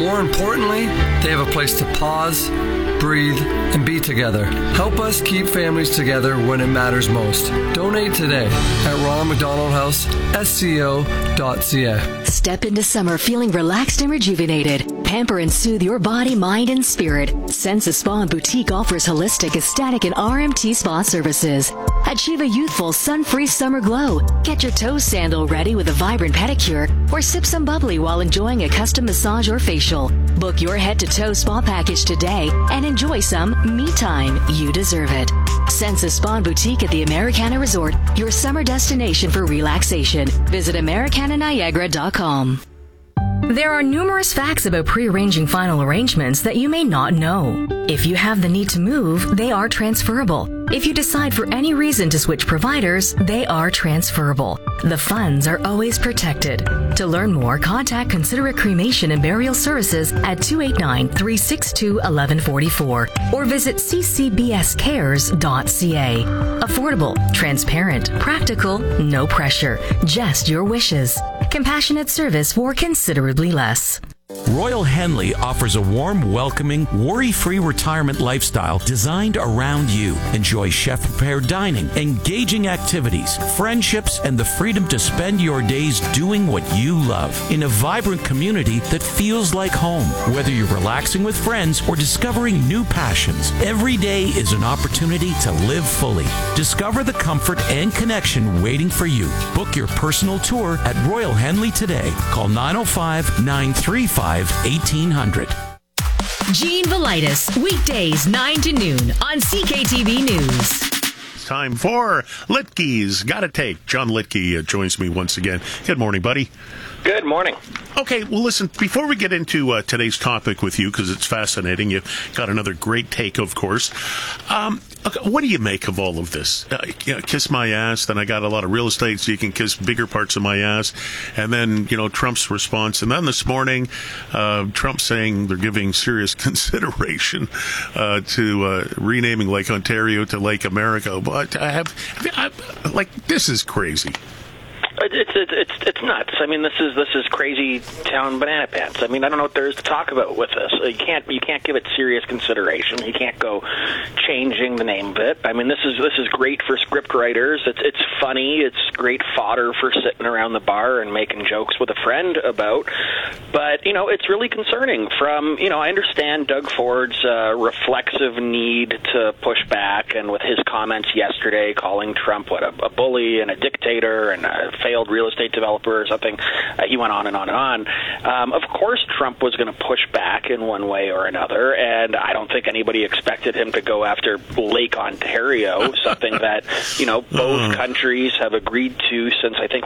More importantly, they have a place to pause, breathe, and be together. Help us keep families together when it matters most. Donate today at Ronald McDonald House, SCO.ca. Step into summer feeling relaxed and rejuvenated. Pamper and soothe your body, mind, and spirit. Sensa Spa and Boutique offers holistic, aesthetic, and RMT spa services. Achieve a youthful, sun-free summer glow. Get your toe sandal ready with a vibrant pedicure, or sip some bubbly while enjoying a custom massage or facial. Book your head-to-toe spa package today and enjoy some me time. You deserve it. Sensa Spa and Boutique at the Americana Resort, your summer destination for relaxation. Visit AmericanaNiagara.com. There are numerous facts about pre-arranging final arrangements that you may not know. If you have the need to move, they are transferable. If you decide for any reason to switch providers, they are transferable. The funds are always protected. To learn more, contact Considerate Cremation and Burial Services at 289-362-1144 or visit ccbscares.ca. Affordable, transparent, practical, no pressure, just your wishes. Compassionate service for considerably less. Royal Henley offers a warm, welcoming, worry-free retirement lifestyle designed around you. Enjoy chef-prepared dining, engaging activities, friendships, and the freedom to spend your days doing what you love in a vibrant community that feels like home. Whether you're relaxing with friends or discovering new passions, every day is an opportunity to live fully. Discover the comfort and connection waiting for you. Book your personal tour at Royal Henley today. Call 905-935-1800. Gene Velitis, weekdays 9 to noon on CKTV News. It's time for Litke's Gotta Take. John Litke joins me once again. Good morning, buddy. Good morning. Okay, well, listen, before we get into today's topic with you, because it's fascinating, you got another great take, of course. What do you make of all of this? Kiss my ass, then I got a lot of real estate, so you can kiss bigger parts of my ass. And then, Trump's response. And then this morning, Trump saying they're giving serious consideration to renaming Lake Ontario to Lake America. But this is crazy. It's nuts. I mean, this is crazy town banana pants. I mean, I don't know what there is to talk about with this. You can't give it serious consideration. You can't go changing the name of it. I mean, this is great for script writers. It's funny. It's great fodder for sitting around the bar and making jokes with a friend about. But it's really concerning. I understand Doug Ford's reflexive need to push back, and with his comments yesterday calling Trump a bully and a dictator and a failed real estate developer or something. He went on and on and on. Of course, Trump was going to push back in one way or another, and I don't think anybody expected him to go after Lake Ontario, something that, both countries have agreed to since, I think,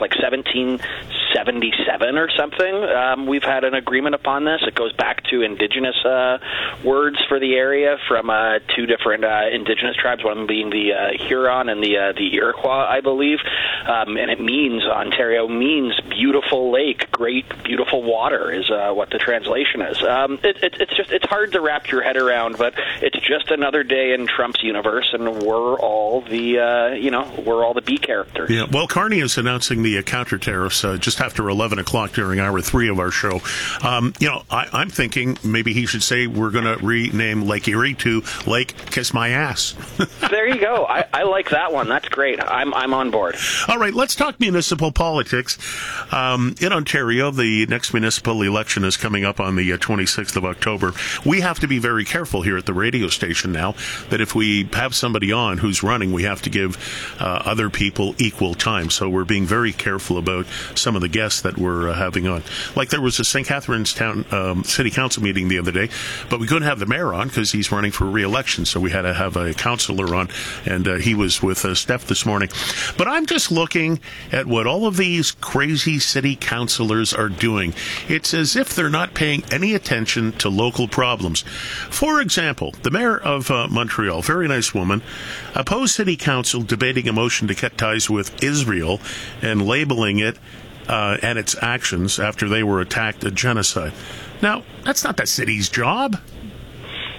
1777 or something. We've had an agreement upon this. It goes back to indigenous words for the area from two different indigenous tribes, one of them being the Huron and the Iroquois, I believe. And it means, Ontario means beautiful lake, great, beautiful water is what the translation is. It's hard to wrap your head around, but it's just another day in Trump's universe, and we're all the B characters. Yeah, well, Carney is announcing the counter tariffs just after 11 o'clock during hour 3 of our show. I'm thinking maybe he should say we're going to rename Lake Erie to Lake Kiss My Ass. There you go. I like that one. That's great. I'm on board. All right, let's talk municipal politics. In Ontario, the next municipal election is coming up on the 26th of October. We have to be very careful here at the radio station now that if we have somebody on who's running, we have to give other people equal time. So we're being very careful about some of the guests that we're having on. Like there was a St. Catharines Town City Council meeting the other day, but we couldn't have the mayor on because he's running for re-election. So we had to have a councillor on, and he was with Steph this morning. But I'm just looking at what all of these crazy city councillors are doing. It's as if they're not paying any attention to local problems. For example, the mayor of Montreal, very nice woman, opposed city council debating a motion to cut ties with Israel and labeling it and its actions after they were attacked a genocide. Now, that's not the city's job.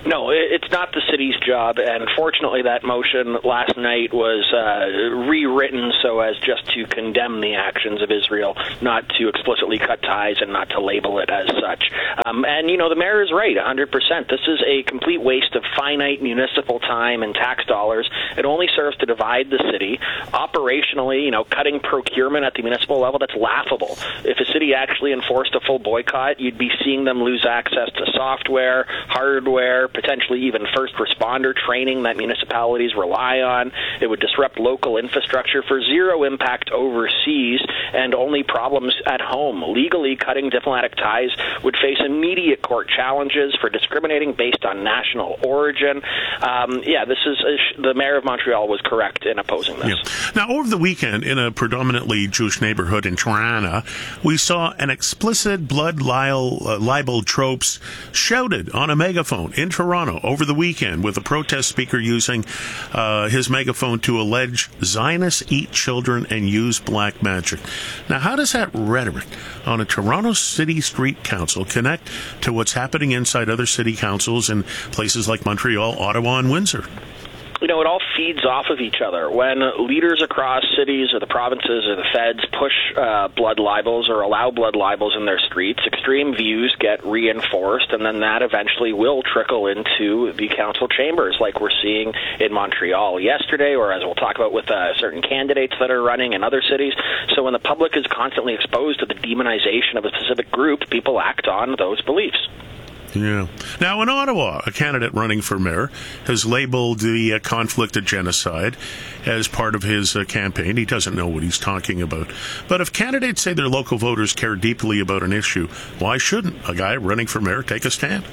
No, it's not the city's job, and fortunately that motion last night was rewritten so as just to condemn the actions of Israel, not to explicitly cut ties and not to label it as such. And, the mayor is right, 100%. This is a complete waste of finite municipal time and tax dollars. It only serves to divide the city. Operationally, cutting procurement at the municipal level, that's laughable. If a city actually enforced a full boycott, you'd be seeing them lose access to software, hardware, potentially even first responder training that municipalities rely on. It would disrupt local infrastructure for zero impact overseas and only problems at home. Legally, cutting diplomatic ties would face immediate court challenges for discriminating based on national origin. The mayor of Montreal was correct in opposing this. Yeah. Now, over the weekend, in a predominantly Jewish neighborhood in Toronto, we saw an explicit blood libel tropes shouted on a megaphone in Toronto over the weekend, with a protest speaker using his megaphone to allege Zionists eat children and use black magic. Now, how does that rhetoric on a Toronto City Street Council connect to what's happening inside other city councils in places like Montreal, Ottawa, and Windsor? It all feeds off of each other. When leaders across cities or the provinces or the feds push blood libels or allow blood libels in their streets, extreme views get reinforced, and then that eventually will trickle into the council chambers, like we're seeing in Montreal yesterday, or as we'll talk about with certain candidates that are running in other cities. So when the public is constantly exposed to the demonization of a specific group, people act on those beliefs. Yeah. Now, in Ottawa, a candidate running for mayor has labeled the conflict a genocide as part of his campaign. He doesn't know what he's talking about. But if candidates say their local voters care deeply about an issue, why shouldn't a guy running for mayor take a stand?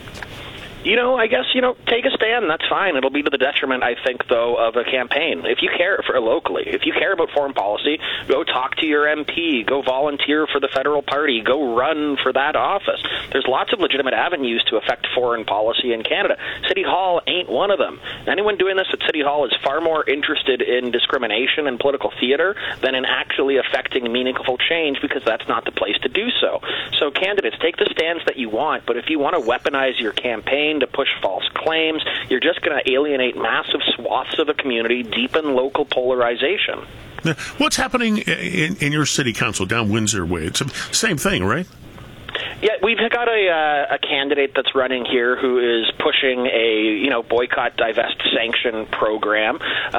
I guess, take a stand, that's fine. It'll be to the detriment, I think, though, of a campaign. If you care locally, if you care about foreign policy, go talk to your MP, go volunteer for the federal party, go run for that office. There's lots of legitimate avenues to affect foreign policy in Canada. City Hall ain't one of them. Anyone doing this at City Hall is far more interested in discrimination and political theater than in actually affecting meaningful change, because that's not the place to do so. So candidates, take the stands that you want, but if you want to weaponize your campaign to push false claims, you're just going to alienate massive swaths of the community, deepen local polarization. What's happening in your city council down Windsor way? It's the same thing, right? Yeah, we've got a candidate that's running here who is pushing a boycott, divest, sanction program,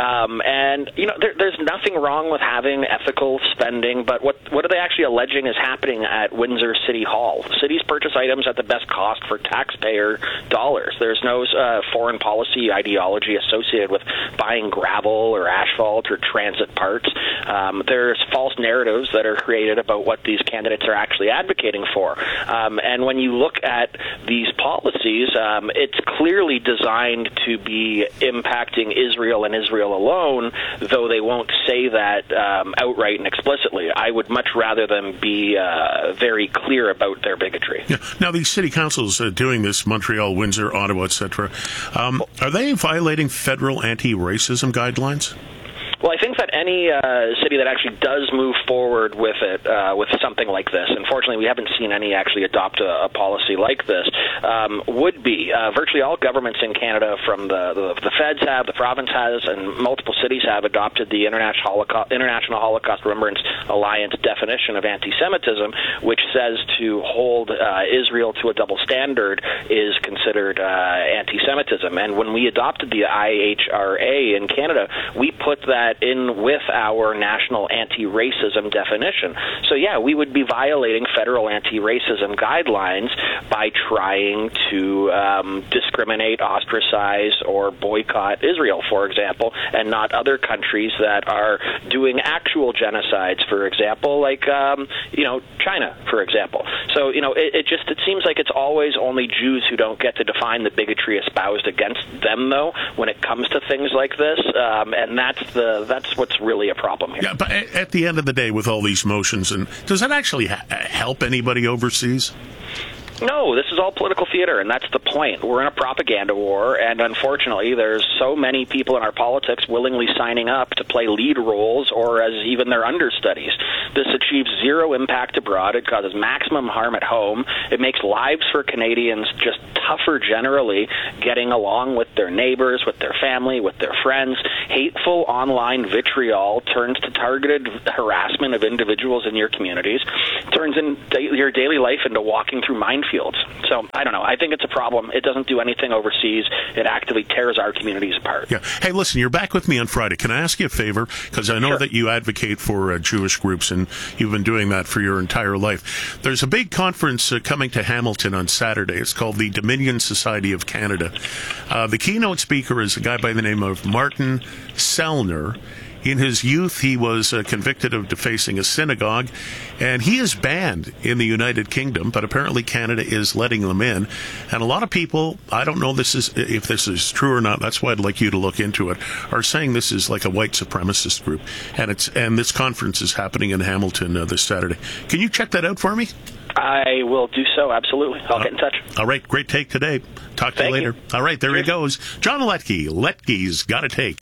and there's nothing wrong with having ethical spending. But what are they actually alleging is happening at Windsor City Hall? Cities purchase items at the best cost for taxpayer dollars. There's no foreign policy ideology associated with buying gravel or asphalt or transit parts. There's false narratives that are created about what these candidates are actually advocating for. And when you look at these policies, it's clearly designed to be impacting Israel and Israel alone, though they won't say that outright and explicitly. I would much rather them be very clear about their bigotry. Yeah. Now, these city councils doing this, Montreal, Windsor, Ottawa, etc., are they violating federal anti-racism guidelines? Well, I think that any city that actually does move forward with it, with something like this, unfortunately we haven't seen any actually adopt a policy like this, would be. Virtually all governments in Canada, from the feds have, the province has, and multiple cities have adopted the International Holocaust Remembrance Alliance definition of anti-Semitism, which says to hold Israel to a double standard is considered anti-Semitism. And when we adopted the IHRA in Canada, we put that in with our national anti-racism definition. So yeah, we would be violating federal anti-racism guidelines by trying to discriminate, ostracize, or boycott Israel, for example, and not other countries that are doing actual genocides, for example, like China, for example. So it seems like it's always only Jews who don't get to define the bigotry espoused against them, though, when it comes to things like this, and that's what's really a problem here. Yeah, but at the end of the day, with all these motions, and does that actually help anybody overseas? No, this is all political theater, and that's the point. We're in a propaganda war, and unfortunately, there's so many people in our politics willingly signing up to play lead roles or as even their understudies. This achieves zero impact abroad. It causes maximum harm at home. It makes lives for Canadians just tougher generally, getting along with their neighbors, with their family, with their friends. Hateful online vitriol turns to targeted harassment of individuals in your communities, turns your daily life into walking through minefields. So, I don't know. I think it's a problem. It doesn't do anything overseas. It actively tears our communities apart. Yeah. Hey, listen, you're back with me on Friday. Can I ask you a favor? Because I know that you advocate for Jewish groups, and you've been doing that for your entire life. There's a big conference coming to Hamilton on Saturday. It's called the Dominion Society of Canada. The keynote speaker is a guy by the name of Martin Sellner. In his youth, he was convicted of defacing a synagogue, and he is banned in the United Kingdom, but apparently Canada is letting them in. And a lot of people, I don't know if this is true or not, that's why I'd like you to look into it, are saying this is like a white supremacist group. And this conference is happening in Hamilton this Saturday. Can you check that out for me? I will do so, absolutely. I'll get in touch. All right, great take today. Talk to you later. All right, there he goes. John Letke. Letke's Got a Take.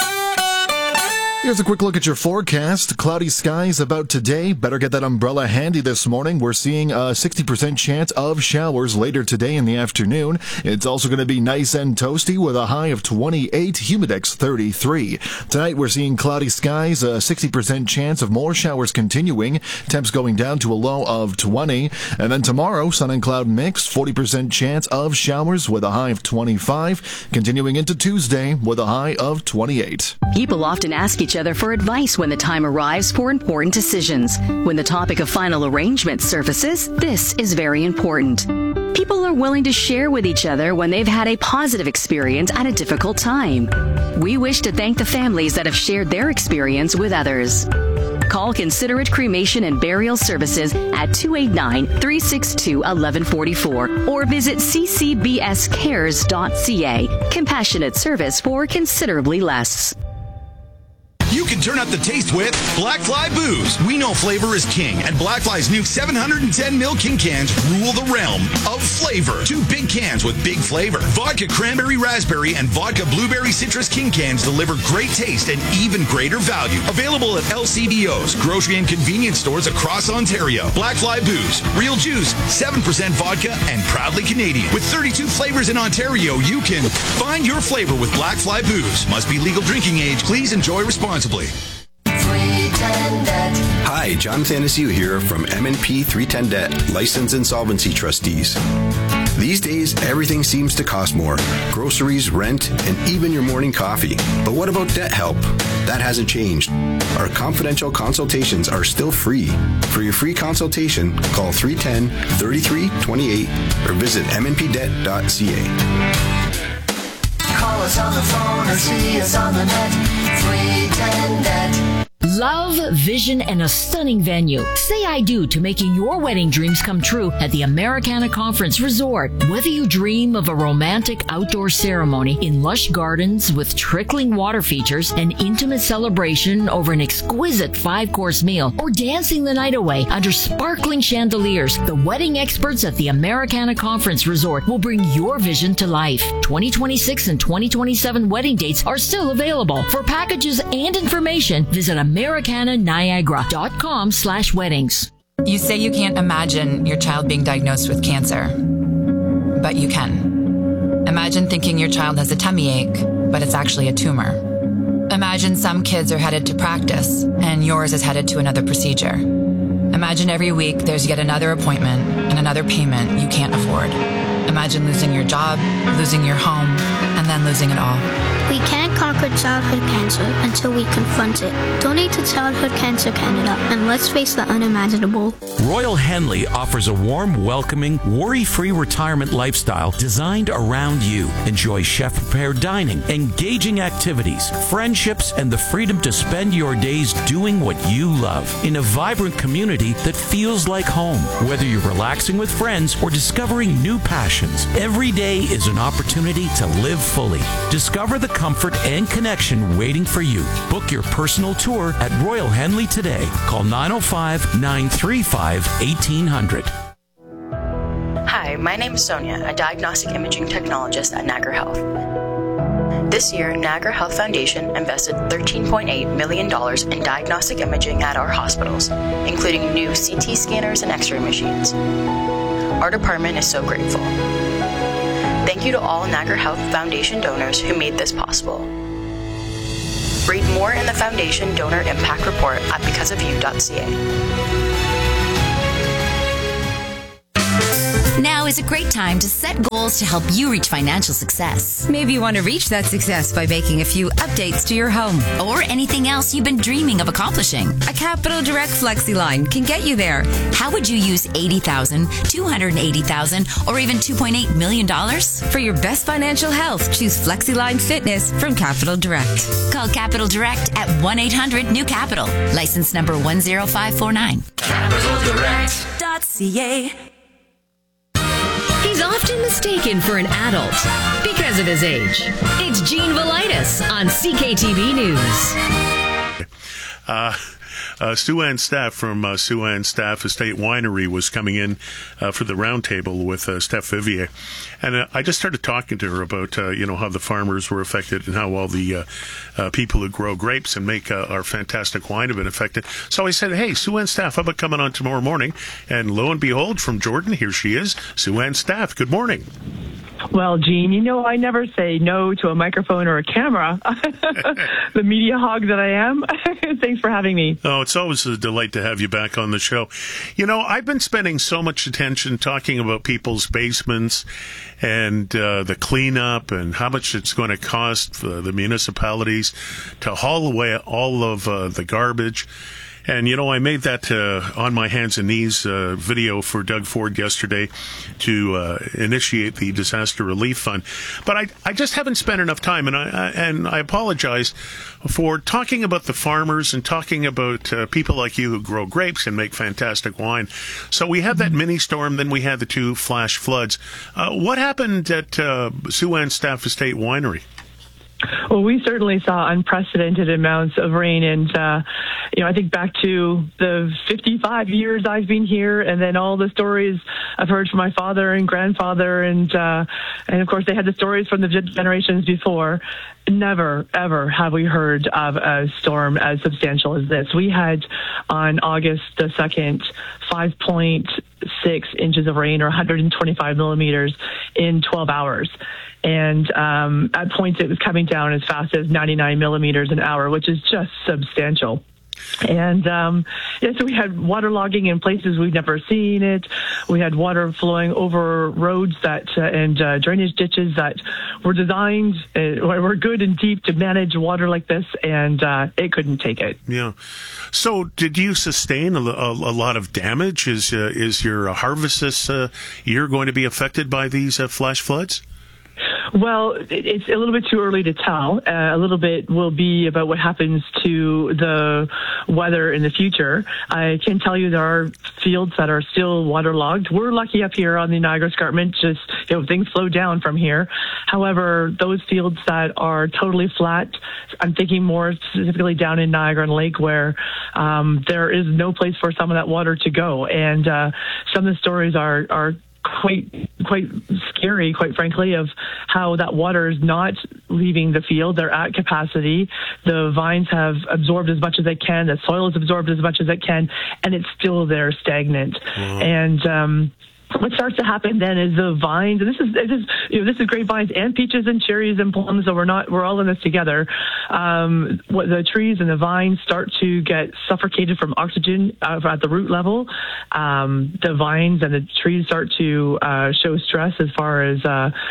Here's a quick look at your forecast. Cloudy skies about today. Better get that umbrella handy this morning. We're seeing a 60% chance of showers later today in the afternoon. It's also going to be nice and toasty with a high of 28, humidex 33. Tonight we're seeing cloudy skies, a 60% chance of more showers continuing. Temps going down to a low of 20. And then tomorrow, sun and cloud mix, 40% chance of showers with a high of 25. Continuing into Tuesday with a high of 28. People often ask each other for advice when the time arrives for important decisions. When the topic of final arrangement surfaces, this is very important. People are willing to share with each other when they've had a positive experience at a difficult time. We wish to thank the families that have shared their experience with others. Call Considerate Cremation and Burial Services at 289-362-1144 or visit ccbscares.ca. Compassionate service for considerably less. You can turn up the taste with Black Fly Booze. We know flavor is king, and Black Fly's new 710ml King cans rule the realm of flavor. 2 big cans with big flavor. Vodka Cranberry Raspberry and Vodka Blueberry Citrus King cans deliver great taste and even greater value. Available at LCBOs, grocery and convenience stores across Ontario. Black Fly Booze. Real juice, 7% vodka, and proudly Canadian. With 32 flavors in Ontario, you can find your flavor with Black Fly Booze. Must be legal drinking age. Please enjoy responsibly. Hi, John Thanasiu here from M&P 310 Debt, License Insolvency Trustees. These days, everything seems to cost more. Groceries, rent, and even your morning coffee. But what about debt help? That hasn't changed. Our confidential consultations are still free. For your free consultation, call 310-3328 or visit mnpdebt.ca. Call us on the phone or see us on the net. 310 Debt. Love, vision, and a stunning venue. Say I do to making your wedding dreams come true at the Americana Conference Resort. Whether you dream of a romantic outdoor ceremony in lush gardens with trickling water features, an intimate celebration over an exquisite 5-course meal, or dancing the night away under sparkling chandeliers, the wedding experts at the Americana Conference Resort will bring your vision to life. 2026 and 2027 wedding dates are still available. For packages and information, visit AmericanaNiagara.com/weddings. You say you can't imagine your child being diagnosed with cancer, but you can. Imagine thinking your child has a tummy ache, but it's actually a tumor. Imagine some kids are headed to practice, and yours is headed to another procedure. Imagine every week there's yet another appointment and another payment you can't afford. Imagine losing your job, losing your home, and then losing it all. We can't conquer childhood cancer until we confront it. Donate to Childhood Cancer Canada, and let's face the unimaginable. Royal Henley offers a warm, welcoming, worry-free retirement lifestyle designed around you. Enjoy chef-prepared dining, engaging activities, friendships, and the freedom to spend your days doing what you love in a vibrant community that feels like home. Whether you're relaxing with friends or discovering new passions, every day is an opportunity to live fully. Discover the comfort and connection waiting for you. Book your personal tour at Royal Henley today. Call 905-935-1800. Hi, my name is Sonia, a diagnostic imaging technologist at Niagara Health. This year, Niagara Health Foundation invested $13.8 million in diagnostic imaging at our hospitals, including new CT scanners and X-ray machines. Our department is so grateful. Thank you to all Niagara Health Foundation donors who made this possible. Read more in the Foundation Donor Impact Report at becauseofyou.ca. Now is a great time to set goals to help you reach financial success. Maybe you want to reach that success by making a few updates to your home. Or anything else you've been dreaming of accomplishing. A Capital Direct FlexiLine can get you there. How would you use $80,000, $280,000, or even $2.8 million? For your best financial health, choose FlexiLine Fitness from Capital Direct. Call Capital Direct at 1-800-NEW-CAPITAL. License number 10549. CapitalDirect.ca. He's often mistaken for an adult because of his age. It's Gene Velitis on CKTV News. Sue Ann Staff from Sue Ann Staff Estate Winery was coming in for the roundtable with Steph Vivier. And I just started talking to her about, how the farmers were affected and how all the people who grow grapes and make our fantastic wine have been affected. So I said, hey, Sue Ann Staff, how about coming on tomorrow morning? And lo and behold, from Jordan, here she is, Sue Ann Staff. Good morning. Well, Gene, I never say no to a microphone or a camera. The media hog that I am. Thanks for having me. Oh, it's always a delight to have you back on the show. I've been spending so much attention talking about people's basements and the cleanup and how much it's going to cost the municipalities to haul away all of the garbage. And, I made that on my hands and knees video for Doug Ford yesterday to initiate the Disaster Relief Fund. But I just haven't spent enough time, and I apologize for talking about the farmers and talking about people like you who grow grapes and make fantastic wine. So we had that mini storm, then we had the 2 flash floods. What happened at Sue Ann Staff Estate Winery? Well, we certainly saw unprecedented amounts of rain, and I think back to the 55 years I've been here, and then all the stories I've heard from my father and grandfather, and of course they had the stories from the generations before. Never, ever have we heard of a storm as substantial as this. We had on August the 2nd 5.6 inches of rain, or 125 millimeters in 12 hours. And at points it was coming down as fast as 99 millimeters an hour, which is just substantial. And so we had waterlogging in places we've never seen it. We had water flowing over roads and drainage ditches that were designed, were good and deep to manage water like this, and it couldn't take it. Yeah. So did you sustain a lot of damage? Is your harvest this year going to be affected by these flash floods? Well, it's a little bit too early to tell. A little bit will be about what happens to the weather in the future. I can tell you there are fields that are still waterlogged. We're lucky up here on the Niagara Escarpment, just things flow down from here. However, those fields that are totally flat, I'm thinking more specifically down in Niagara and Lake, where there is no place for some of that water to go. And some of the stories are quite scary, quite frankly, of how that water is not leaving the field. They're at capacity. The vines have absorbed as much as they can. The soil has absorbed as much as it can, and it's still there stagnant. Wow. And what starts to happen then is the vines, and this is grapevines and peaches and cherries and plums, so we're all in this together. The trees and the vines start to get suffocated from oxygen at the root level. The vines and the trees start to show stress as far as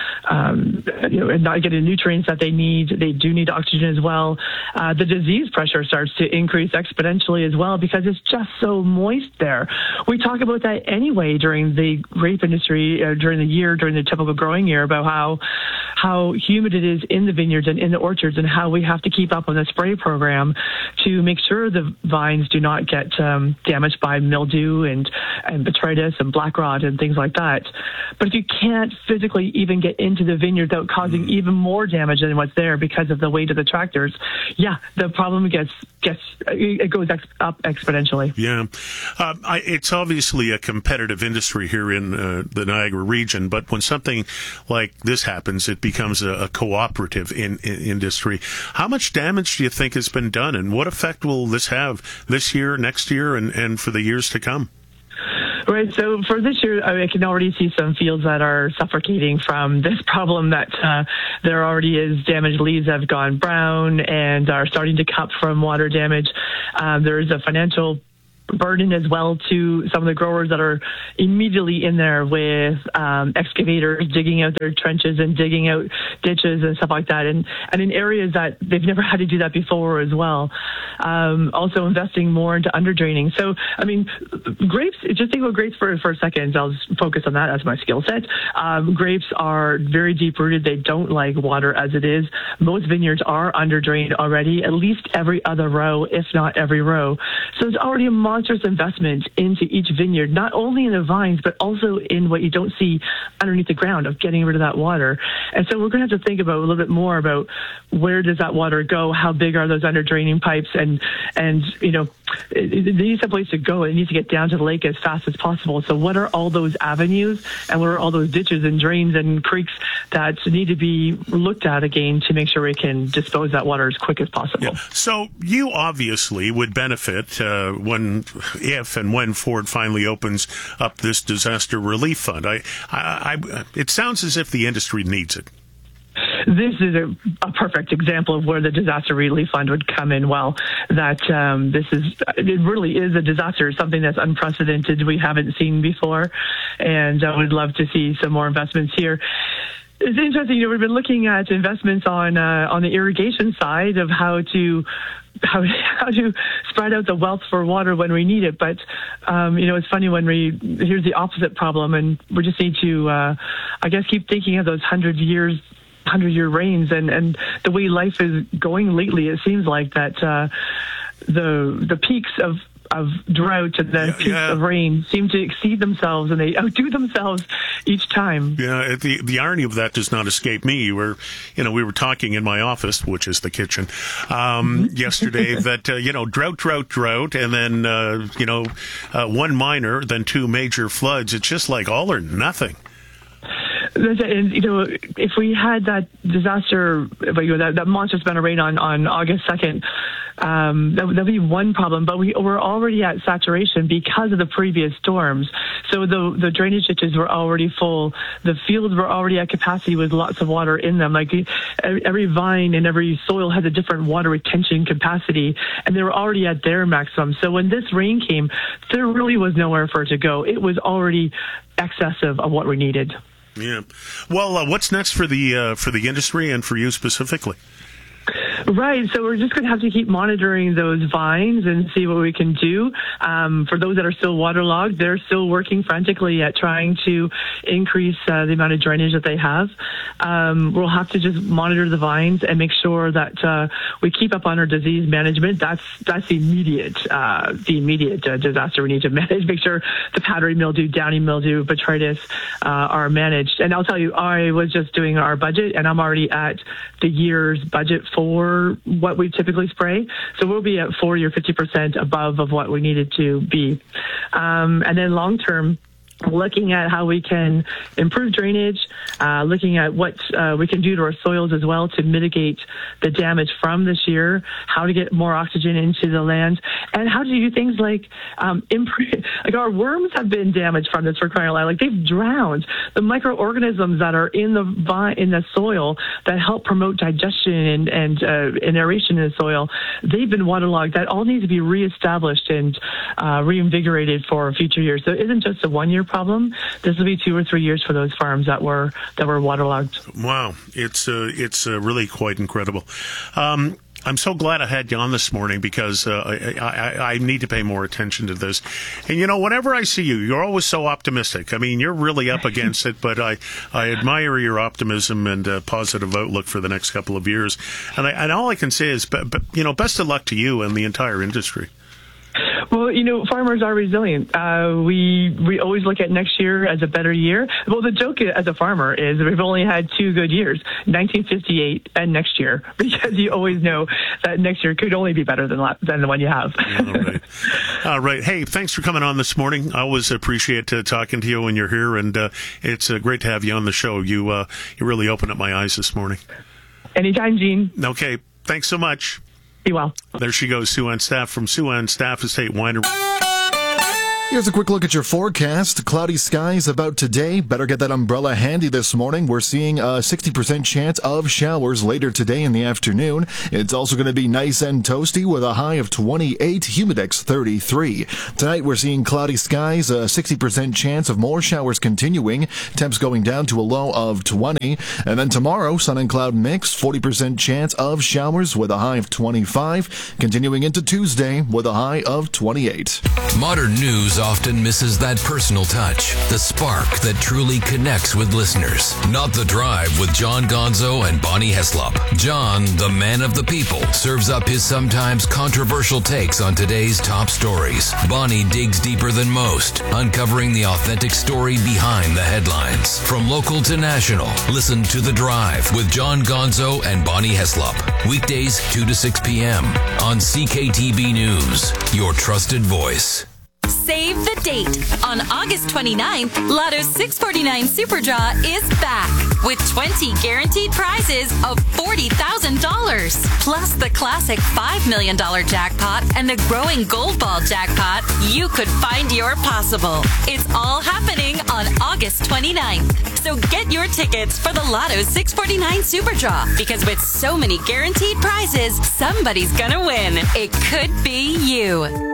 not getting nutrients that they need. They do need oxygen as well. The disease pressure starts to increase exponentially as well because it's just so moist there. We talk about that anyway during the grape industry during the typical growing year, about how humid it is in the vineyards and in the orchards, and how we have to keep up on the spray program to make sure the vines do not get damaged by mildew and botrytis and black rot and things like that. But if you can't physically even get into the vineyard without causing even more damage than what's there because of the weight of the tractors, the problem goes up exponentially. Yeah. It's obviously a competitive industry here in the Niagara region, but when something like this happens, it becomes a cooperative industry. How much damage do you think has been done, and what effect will this have this year, next year, and for the years to come? Right. So for this year, I can already see some fields that are suffocating from this problem, that there already is damaged leaves have gone brown and are starting to cup from water damage. There is a financial burden as well to some of the growers that are immediately in there with excavators digging out their trenches and digging out ditches and stuff like that, and in areas that they've never had to do that before as well. Also investing more into underdraining. So, I mean, grapes, just think about grapes for a second. I'll just focus on that as my skill set. Grapes are very deep-rooted. They don't like water as it is. Most vineyards are underdrained already, at least every other row, if not every row. So there's already a monstrous investment into each vineyard, not only in the vines, but also in what you don't see underneath the ground of getting rid of that water. And so we're going to have to think about a little bit more about where does that water go? How big are those underdraining pipes? And you know, it needs a place to go. It needs to get down to the lake as fast as possible. So what are all those avenues, and what are all those ditches and drains and creeks that need to be looked at again to make sure we can dispose that water as quick as possible? Yeah. So you obviously would benefit if and when Ford finally opens up this disaster relief fund. It sounds as if the industry needs it. This is a perfect example of where the disaster relief fund would come in well. That it really is a disaster, something that's unprecedented, we haven't seen before, and I would love to see some more investments here. It's interesting, you know, we've been looking at investments on the irrigation side of how to spread out the wealth for water when we need it. But, you know, it's funny here's the opposite problem, and we just need to, I guess, keep thinking of those 100-year rains and the way life is going lately. It seems like that the peaks of drought and the peaks of rain seem to exceed themselves, and they outdo themselves each time. Yeah, the irony of that does not escape me. We were talking in my office, which is the kitchen, yesterday that, drought, and then, one minor, then two major floods. It's just like all or nothing. And, you know, if we had that disaster, that monstrous amount of rain on August 2nd, that'd be one problem. But we're already at saturation because of the previous storms. So the drainage ditches were already full. The fields were already at capacity with lots of water in them. Like every vine and every soil has a different water retention capacity, and they were already at their maximum. So when this rain came, there really was nowhere for it to go. It was already excessive of what we needed. Yeah. Well, what's next for the industry and for you specifically? Right. So we're just going to have to keep monitoring those vines and see what we can do. For those that are still waterlogged, they're still working frantically at trying to increase the amount of drainage that they have. We'll have to just monitor the vines and make sure that we keep up on our disease management. That's the immediate disaster we need to manage. Make sure the powdery mildew, downy mildew, botrytis are managed. And I'll tell you, I was just doing our budget, and I'm already at the year's budget for what we typically spray. So we'll be at 40 or 50% above of what we needed to be. And then long term, looking at how we can improve drainage, looking at what we can do to our soils as well to mitigate the damage from this year, how to get more oxygen into the land, and how to do things like like our worms have been damaged from this, for crying out loud. Like, they've drowned. The microorganisms that are in the soil that help promote digestion and aeration in the soil, they've been waterlogged. That all needs to be reestablished and reinvigorated for future years. So it isn't just a one-year problem. This will be 2 or 3 years for those farms that were waterlogged. Wow, it's really quite incredible. I'm so glad I had you on this morning because I need to pay more attention to this. And, whenever I see you, you're always so optimistic. I mean, you're really up against it, but I admire your optimism and positive outlook for the next couple of years. And all I can say is, best of luck to you and the entire industry. Well, farmers are resilient. We always look at next year as a better year. Well, the joke as a farmer is we've only had 2 good years, 1958 and next year, because you always know that next year could only be better than the one you have. All right. Hey, thanks for coming on this morning. I always appreciate talking to you when you're here, and it's great to have you on the show. You really opened up my eyes this morning. Anytime, Gene. Okay. Thanks so much. Be well. There she goes, Sue-Ann Staff from Sue-Ann Staff Estate Winery. Here's a quick look at your forecast. Cloudy skies about today. Better get that umbrella handy this morning. We're seeing a 60% chance of showers later today in the afternoon. It's also going to be nice and toasty with a high of 28, humidex 33. Tonight we're seeing cloudy skies, a 60% chance of more showers continuing. Temps going down to a low of 20. And then tomorrow, sun and cloud mix, 40% chance of showers with a high of 25. Continuing into Tuesday with a high of 28. Modern news often misses that personal touch, the spark that truly connects with listeners. Not the Drive with John Gonzo and Bonnie Heslop. John, the man of the people, serves up his sometimes controversial takes on today's top stories. Bonnie digs deeper than most, uncovering the authentic story behind the headlines. From local to national, listen to The Drive with John Gonzo and Bonnie Heslop. Weekdays 2 to 6 p.m. on CKTB News, your trusted voice. Save the date. On August 29th, Lotto's 649 Super Draw is back with 20 guaranteed prizes of $40,000. Plus the classic $5 million jackpot and the growing Gold Ball jackpot. You could find your possible. It's all happening on August 29th. So get your tickets for the Lotto's 649 Super Draw, because with so many guaranteed prizes, somebody's gonna win. It could be you.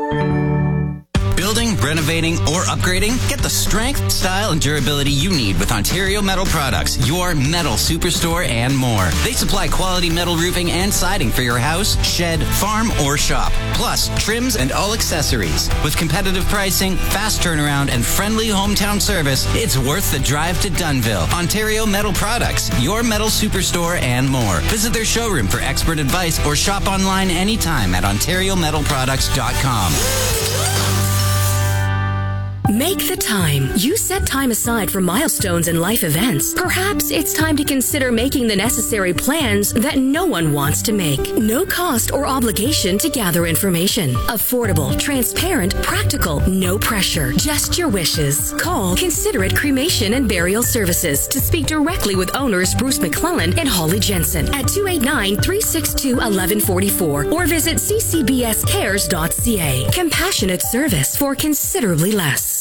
Building, renovating, or upgrading? Get the strength, style, and durability you need with Ontario Metal Products, your metal superstore and more. They supply quality metal roofing and siding for your house, shed, farm, or shop. Plus, trims and all accessories. With competitive pricing, fast turnaround, and friendly hometown service, it's worth the drive to Dunnville. Ontario Metal Products, your metal superstore and more. Visit their showroom for expert advice or shop online anytime at OntarioMetalProducts.com. Make the time. You set time aside for milestones and life events. Perhaps it's time to consider making the necessary plans that no one wants to make. No cost or obligation to gather information. Affordable, transparent, practical, no pressure. Just your wishes. Call Considerate Cremation and Burial Services to speak directly with owners Bruce McClellan and Holly Jensen at 289-362-1144 or visit ccbscares.ca. Compassionate service for considerably less.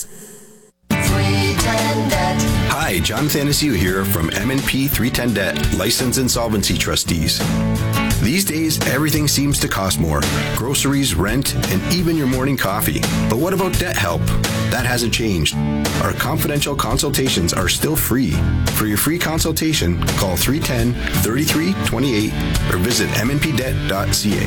Hi, John Thanasiu here from M&P 310 Debt, License Insolvency Trustees. These days, everything seems to cost more. Groceries, rent, and even your morning coffee. But what about debt help? That hasn't changed. Our confidential consultations are still free. For your free consultation, call 310-3328 or visit mnpdebt.ca.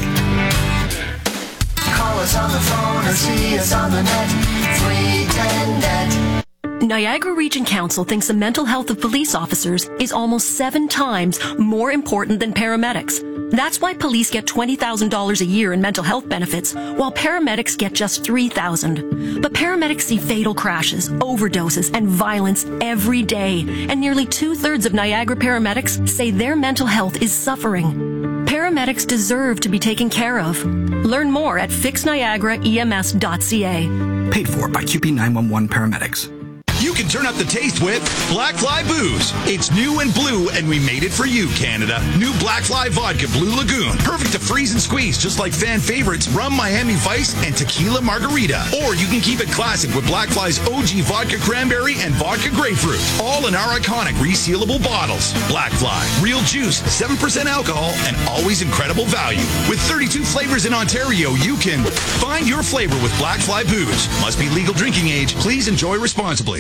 Call us on the phone or see us on the net. 310 Debt. Niagara Region Council thinks the mental health of police officers is almost 7 times more important than paramedics. That's why police get $20,000 a year in mental health benefits, while paramedics get just $3,000. But paramedics see fatal crashes, overdoses, and violence every day, and nearly 2/3 of Niagara paramedics say their mental health is suffering. Paramedics deserve to be taken care of. Learn more at fixniagaraems.ca. Paid for by QP 911 Paramedics. You can turn up the taste with Black Fly Booze. It's new and blue, and we made it for you, Canada. New Black Fly Vodka Blue Lagoon. Perfect to freeze and squeeze, just like fan favorites Rum Miami Vice and Tequila Margarita. Or you can keep it classic with Black Fly's OG Vodka Cranberry and Vodka Grapefruit. All in our iconic resealable bottles. Black Fly. Real juice, 7% alcohol, and always incredible value. With 32 flavors in Ontario, you can find your flavor with Black Fly Booze. Must be legal drinking age. Please enjoy responsibly.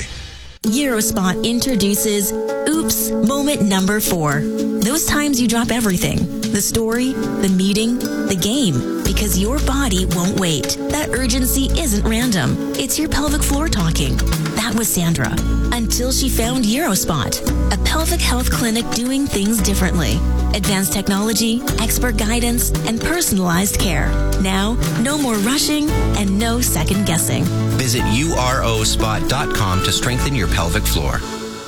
Eurospot introduces Oops Moment Number 4. Those times you drop everything. The story, the meeting, the game, because your body won't wait. That urgency isn't random. It's your pelvic floor talking. That was Sandra, until she found Eurospot, a pelvic health clinic doing things differently. Advanced technology, expert guidance, and personalized care. Now, no more rushing and no second guessing. Visit urospot.com to strengthen your pelvic floor.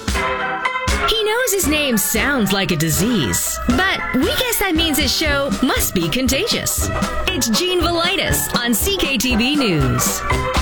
He knows his name sounds like a disease, but we guess that means his show must be contagious. It's Gene Velitis on CKTB News.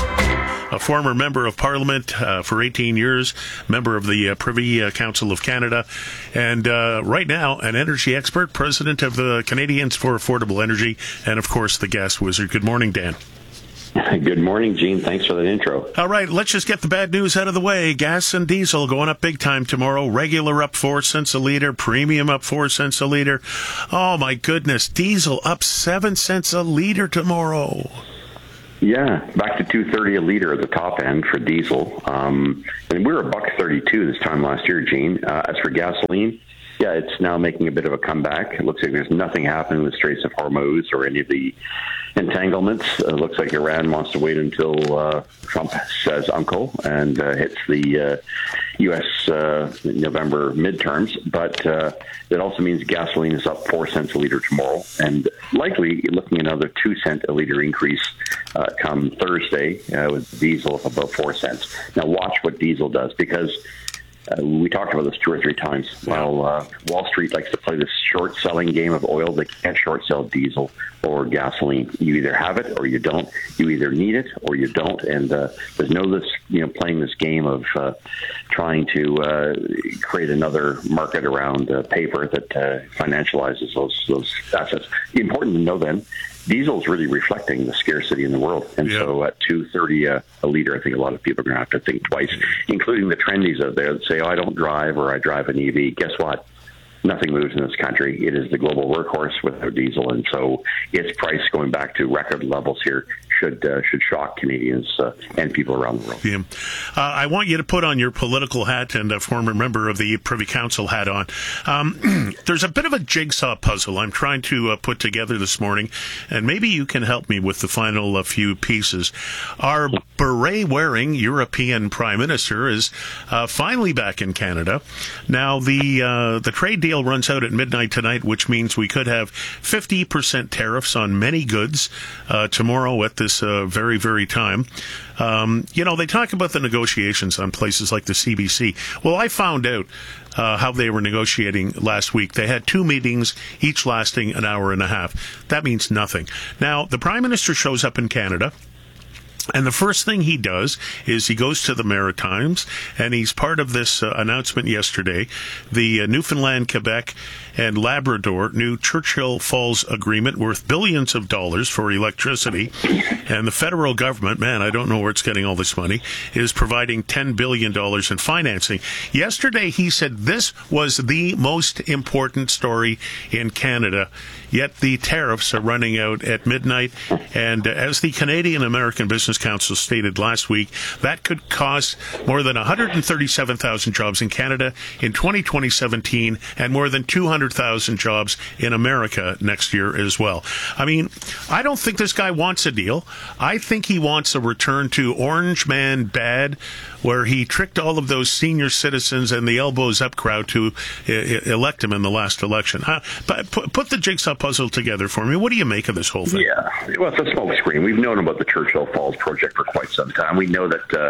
A former member of Parliament for 18 years, member of the Privy Council of Canada, and right now an energy expert, president of the Canadians for Affordable Energy, and of course the gas wizard. Good morning, Dan. Good morning, Gene. Thanks for that intro. All right, let's just get the bad news out of the way. Gas and diesel going up big time tomorrow. Regular up 4 cents a liter. Premium up 4 cents a liter. Oh, my goodness. Diesel up 7 cents a liter tomorrow. Yeah, back to $2.30 a liter at the top end for diesel. And we were $1.32 this time last year, Gene. As for gasoline, yeah, it's now making a bit of a comeback. It looks like there's nothing happening with Straits of Hormuz or any of the entanglements. It looks like Iran wants to wait until Trump says uncle and hits the U.S. November midterms. But it also means gasoline is up 4 cents a liter tomorrow, and likely looking at another 2 cent a liter increase come Thursday with diesel of about 4 cents. Now watch what diesel does, because we talked about this 2 or 3 times. Well, Wall Street likes to play this short-selling game of oil. They can't short-sell diesel or gasoline. You either have it or you don't. You either need it or you don't. And there's no this, playing this game of trying to create another market around paper that financializes those assets. Important to know then, diesel is really reflecting the scarcity in the world. And so at $2.30 a liter, I think a lot of people are going to have to think twice, including the trendies out there that say, oh, I don't drive, or I drive an EV. Guess what? Nothing moves in this country. It is the global workhorse without diesel. And so its price going back to record levels here should shock Canadians and people around the world. Yeah. I want you to put on your political hat and a former member of the Privy Council hat on. There's a bit of a jigsaw puzzle I'm trying to put together this morning, and maybe you can help me with the final few pieces. Our beret-wearing European Prime Minister is finally back in Canada. Now, the trade deal runs out at midnight tonight, which means we could have 50% tariffs on many goods tomorrow at this very, very time. They talk about the negotiations on places like the CBC. Well, I found out how they were negotiating last week. They had 2 meetings, each lasting an hour and a half. That means nothing. Now, the Prime Minister shows up in Canada, and the first thing he does is he goes to the Maritimes, and he's part of this announcement yesterday, the Newfoundland, Quebec, and Labrador new Churchill Falls agreement worth billions of dollars for electricity. And the federal government, man, I don't know where it's getting all this money, is providing $10 billion in financing. Yesterday, he said this was the most important story in Canada, yet the tariffs are running out at midnight. And as the Canadian American Business Council stated last week, that could cost more than 137,000 jobs in Canada in 2017 and more than 200,000 jobs in America next year as well. I mean, I don't think this guy wants a deal. I think he wants a return to Orange Man bad, where he tricked all of those senior citizens and the elbows up crowd to elect him in the last election. But put the jigsaw puzzle together for me. What do you make of this whole thing? Yeah, well, it's a smokescreen. We've known about the Churchill Falls project for quite some time. We know that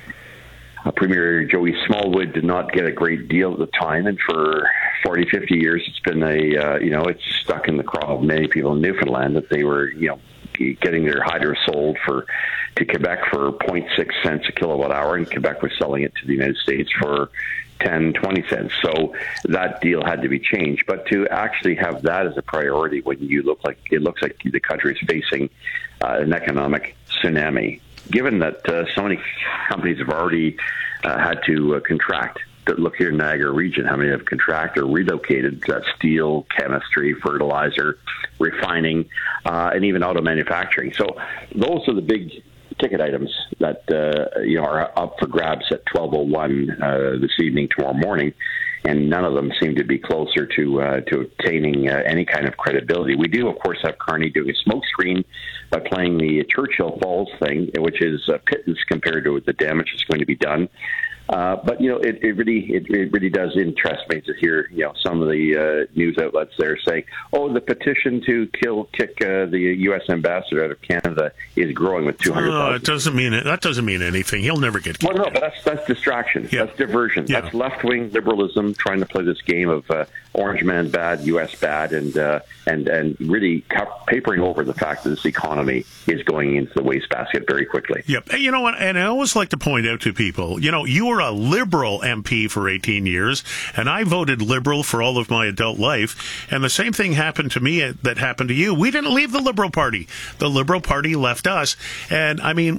Premier Joey Smallwood did not get a great deal at the time, and for 40, 50 years, it's been it's stuck in the craw of many people in Newfoundland that they were, getting their hydro sold to Quebec for 0.6 cents a kilowatt hour, and Quebec was selling it to the United States for 10, 20 cents. So that deal had to be changed. But to actually have that as a priority when it looks like the country is facing an economic tsunami, given that so many companies have already had to contract. Look here in Niagara region, how many have contracted or relocated steel, chemistry, fertilizer, refining, and even auto manufacturing. So those are the big ticket items that are up for grabs at 12:01 this evening, tomorrow morning, and none of them seem to be closer to obtaining any kind of credibility. We do, of course, have Carney doing a smokescreen by playing the Churchill Falls thing, which is pittance compared to the damage that's going to be done. But it really does interest me to hear some of the news outlets there saying, "Oh, the petition to kick the U.S. ambassador out of Canada is growing with 200,000." It doesn't mean it. That doesn't mean anything. He'll never get kicked. Well, no, but that's distraction. Yeah. That's diversion. Yeah. That's left-wing liberalism trying to play this game of Orange man bad, U.S. bad, and really papering over the fact that this economy is going into the wastebasket very quickly. Yep. You know what? And I always like to point out to people, you were a Liberal MP for 18 years, and I voted Liberal for all of my adult life, and the same thing happened to me that happened to you. We didn't leave the Liberal Party. The Liberal Party left us. And, I mean,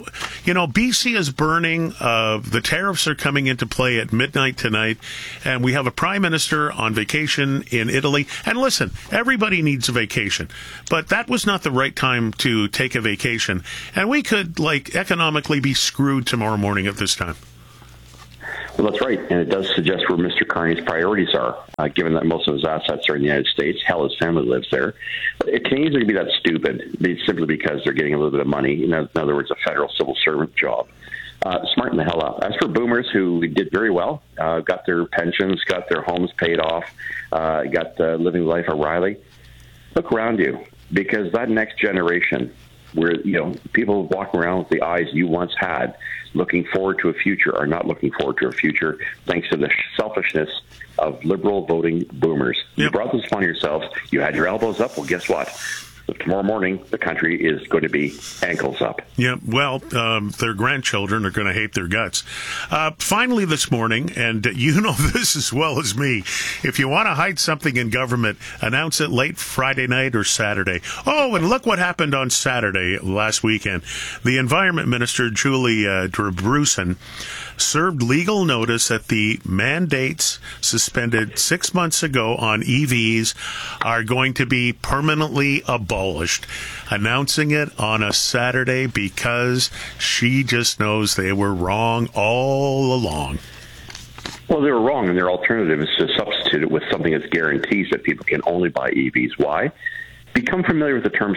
BC is burning. The tariffs are coming into play at midnight tonight, and we have a prime minister on vacation in Italy. And listen, everybody needs a vacation, but that was not the right time to take a vacation. And we could, economically be screwed tomorrow morning at this time. Well, that's right, and it does suggest where Mr. Carney's priorities are, given that most of his assets are in the United States. Hell, his family lives there. It can easily be that stupid, simply because they're getting a little bit of money, in other words, a federal civil servant job. Smarten the hell up. As for boomers who did very well, got their pensions, got their homes paid off, got living life O'Reilly, look around you, because that next generation, where people walking around with the eyes you once had, looking forward to a future, are not looking forward to a future thanks to the selfishness of liberal voting boomers. Yep. You brought this upon yourselves. You had your elbows up. Well, guess what? Tomorrow morning, the country is going to be ankles up. Yeah, well, their grandchildren are going to hate their guts. Finally this morning, and you know this as well as me, if you want to hide something in government, announce it late Friday night or Saturday. Oh, and look what happened on Saturday last weekend. The Environment Minister, Julie Debrusin, served legal notice that the mandates suspended 6 months ago on EVs are going to be permanently abolished, announcing it on a Saturday because she just knows they were wrong all along. Well, they were wrong, and their alternative is to substitute it with something that guarantees that people can only buy EVs. Why? Become familiar with the term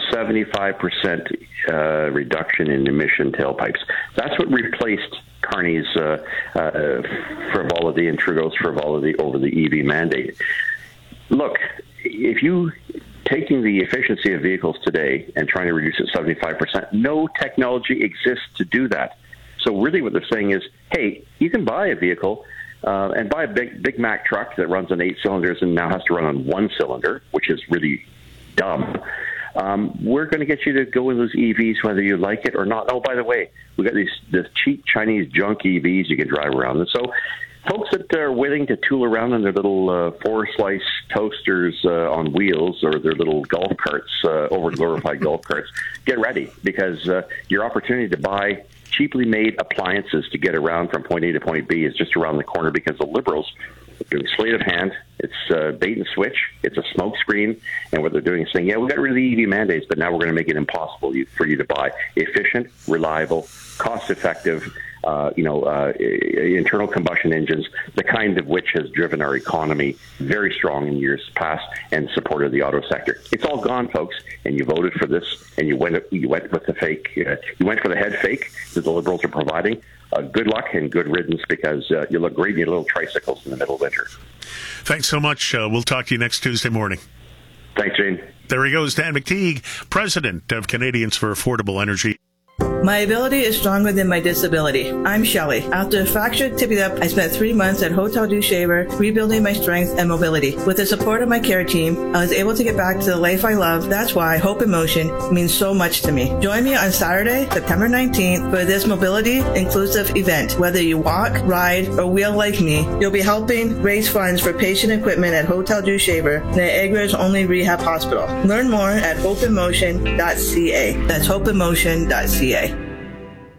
75% reduction in emission tailpipes. That's what replaced Carney's frivolity and Trudeau's frivolity over the EV mandate. Look, if you taking the efficiency of vehicles today and trying to reduce it 75%, no technology exists to do that. So really what they're saying is, hey, you can buy a vehicle and buy a Big Mac truck that runs on 8 cylinders and now has to run on 1 cylinder, which is really dumb. We're going to get you to go in those EVs whether you like it or not. Oh, by the way, we got this cheap Chinese junk EVs you can drive around. And so folks that are willing to tool around in their little 4-slice toasters on wheels or their little golf carts, over-glorified golf carts, get ready, because your opportunity to buy cheaply made appliances to get around from point A to point B is just around the corner, because the Liberals are doing sleight of hand. It's bait and switch. It's a smoke screen. And what they're doing is saying, yeah, we got rid of the EV mandates, but now we're going to make it impossible for you to buy efficient, reliable, cost-effective, internal combustion engines, the kind of which has driven our economy very strong in years past and supported the auto sector. It's all gone, folks, and you voted for this, and you went with the fake. You went for the head fake that the Liberals are providing. Good luck and good riddance, because you look great in your little tricycles in the middle of winter. Thanks so much. We'll talk to you next Tuesday morning. Thanks, Gene. There he goes, Dan McTeague, President of Canadians for Affordable Energy. My ability is stronger than my disability. I'm Shelley. After a fractured tibia, I spent 3 months at Hotel du Shaver rebuilding my strength and mobility. With the support of my care team, I was able to get back to the life I love. That's why Hope in Motion means so much to me. Join me on Saturday, September 19th for this mobility inclusive event. Whether you walk, ride, or wheel like me, you'll be helping raise funds for patient equipment at Hotel du Shaver, Niagara's only rehab hospital. Learn more at hopeinmotion.ca. That's hopeinmotion.ca.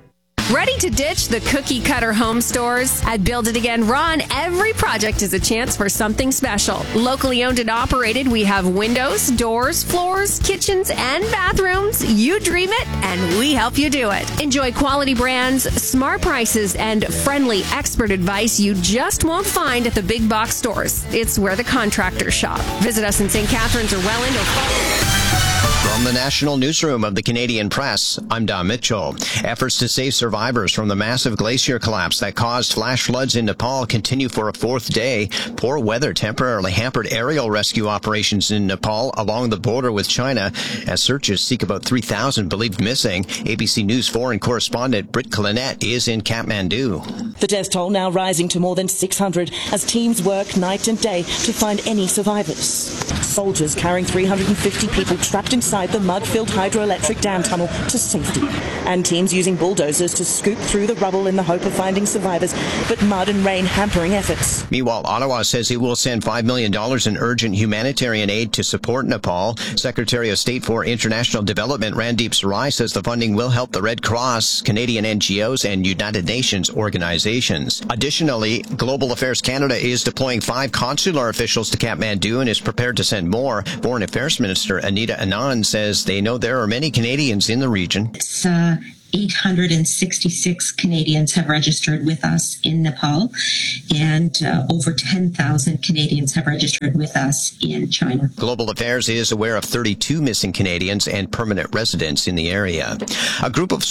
Ready to ditch the cookie cutter home stores? At Build It Again Ron, every project is a chance for something special. Locally owned and operated, we have windows, doors, floors, kitchens, and bathrooms. You dream it, and we help you do it. Enjoy quality brands, smart prices, and friendly expert advice you just won't find at the big box stores. It's where the contractors shop. Visit us in St. Catharines or Welland or From the National Newsroom of the Canadian Press, I'm Don Mitchell. Efforts to save survivors from the massive glacier collapse that caused flash floods in Nepal continue for a fourth day. Poor weather temporarily hampered aerial rescue operations in Nepal along the border with China as searches seek about 3,000 believed missing. ABC News foreign correspondent Britt Clinette is in Kathmandu. The death toll now rising to more than 600 as teams work night and day to find any survivors. Soldiers carrying 350 people trapped inside the mud-filled hydroelectric dam tunnel to safety, and teams using bulldozers to scoop through the rubble in the hope of finding survivors, but mud and rain hampering efforts. Meanwhile, Ottawa says it will send $5 million in urgent humanitarian aid to support Nepal. Secretary of State for International Development Randeep Sarai says the funding will help the Red Cross, Canadian NGOs, and United Nations organizations. Additionally, Global Affairs Canada is deploying 5 consular officials to Kathmandu and is prepared to send more. Foreign Affairs Minister Anita Anand says they know there are many Canadians in the region. It's 866 Canadians have registered with us in Nepal, and over 10,000 Canadians have registered with us in China. Global Affairs is aware of 32 missing Canadians and permanent residents in the area. A group of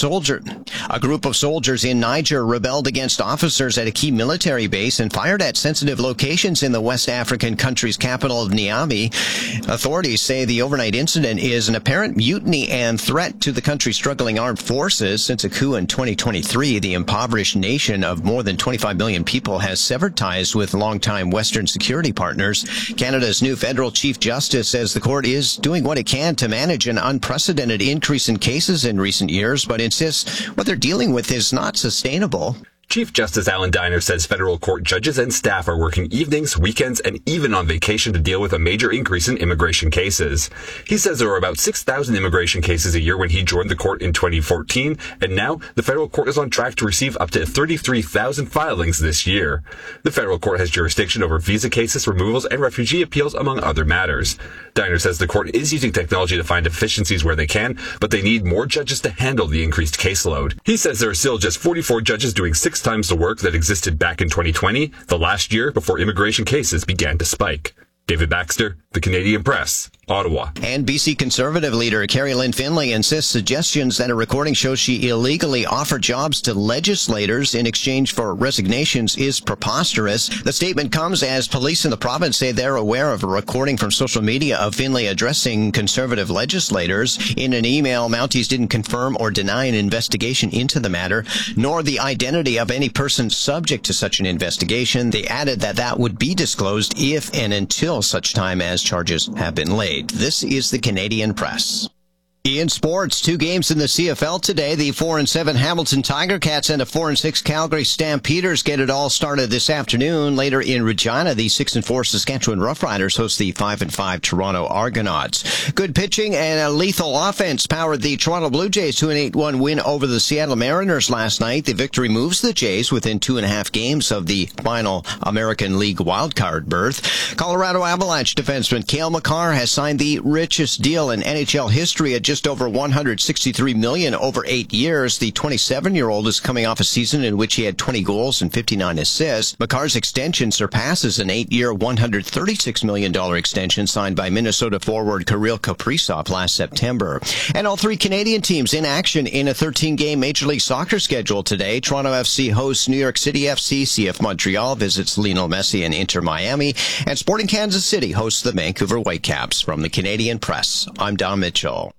soldiers in Niger rebelled against officers at a key military base and fired at sensitive locations in the West African country's capital of Niamey. Authorities say the overnight incident is an apparent mutiny and threat to the country's struggling armed forces. Since a coup in 2023, the impoverished nation of more than 25 million people has severed ties with longtime Western security partners. Canada's new federal chief justice says the court is doing what it can to manage an unprecedented increase in cases in recent years, but insists what they're dealing with is not sustainable. Chief Justice Alan Diner says federal court judges and staff are working evenings, weekends, and even on vacation to deal with a major increase in immigration cases. He says there were about 6,000 immigration cases a year when he joined the court in 2014, and now the federal court is on track to receive up to 33,000 filings this year. The federal court has jurisdiction over visa cases, removals, and refugee appeals, among other matters. Diner says the court is using technology to find efficiencies where they can, but they need more judges to handle the increased caseload. He says there are still just 44 judges doing 6 times the work that existed back in 2020, the last year before immigration cases began to spike. David Baxter, The Canadian Press, Ottawa. And BC Conservative leader Carrie Lynn Finlay insists suggestions that a recording shows she illegally offered jobs to legislators in exchange for resignations is preposterous. The statement comes as police in the province say they're aware of a recording from social media of Finlay addressing Conservative legislators. In an email, Mounties didn't confirm or deny an investigation into the matter, nor the identity of any person subject to such an investigation. They added that that would be disclosed if and until such time as charges have been laid. This is the Canadian Press. In sports, 2 games in the CFL today. The 4-7 Hamilton Tiger Cats and a 4-6 Calgary Stampeders get it all started this afternoon. Later in Regina, the 6-4 Saskatchewan Roughriders host the 5-5 Toronto Argonauts. Good pitching and a lethal offense powered the Toronto Blue Jays to an 8-1 win over the Seattle Mariners last night. The victory moves the Jays within 2.5 games of the final American League wildcard berth. Colorado Avalanche defenseman Cale Makar has signed the richest deal in NHL history at just over $163 million over 8 years. The 27-year-old is coming off a season in which he had 20 goals and 59 assists. Makar's extension surpasses an 8-year, $136 million extension signed by Minnesota forward Kirill Kaprizov last September. And all 3 Canadian teams in action in a 13-game Major League Soccer schedule today. Toronto FC hosts New York City FC. CF Montreal visits Lionel Messi and Inter Miami. And Sporting Kansas City hosts the Vancouver Whitecaps. From the Canadian Press, I'm Don Mitchell.